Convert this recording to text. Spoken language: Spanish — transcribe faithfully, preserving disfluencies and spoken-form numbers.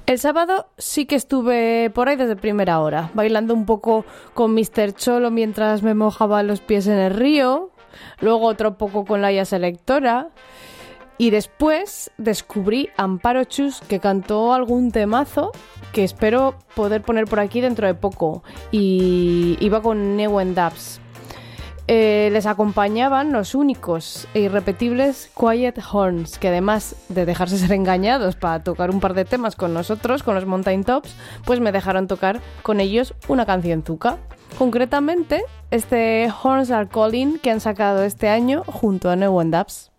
El sábado sí que estuve por ahí desde primera hora, bailando un poco con míster Cholo mientras me mojaba los pies en el río, luego otro poco con Laia Selectora, y después descubrí a Amparo Chus, que cantó algún temazo que espero poder poner por aquí dentro de poco, y iba con Neuen Dubs. Eh, les acompañaban los únicos e irrepetibles Quiet Horns, que además de dejarse ser engañados para tocar un par de temas con nosotros, con los Mountain Tops, pues me dejaron tocar con ellos una cancionzuca. Concretamente, este Horns Are Calling que han sacado este año junto a Neuen Dubs.